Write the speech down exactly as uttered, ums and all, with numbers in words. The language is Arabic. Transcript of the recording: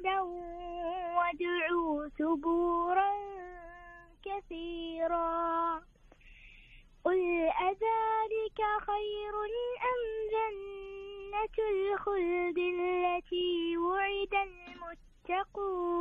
غدا وادعوا ثبورا كثيرا قل أذلك خير أم جنة الخلد التي وعد المتقون